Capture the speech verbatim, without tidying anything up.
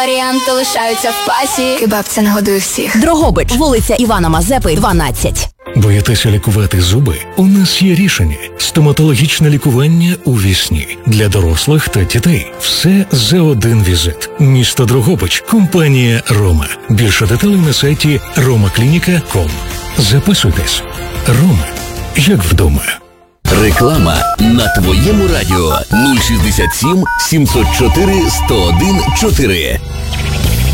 Варіанти лишаються в пасі. Кебаб – це нагодує всіх. Дрогобич, вулиця Івана Мазепи, дванадцять. Боїтеся лікувати зуби? У нас є рішення. Стоматологічне лікування у вісні. Для дорослих та дітей. Все за один візит. Місто Дрогобич. Компанія «Рома». Більше деталей на сайті рома клініка крапка ком. Записуйтесь. «Рома» як вдома. Реклама на твоєму радіо нуль шістдесят сім сімсот чотири сто один чотири.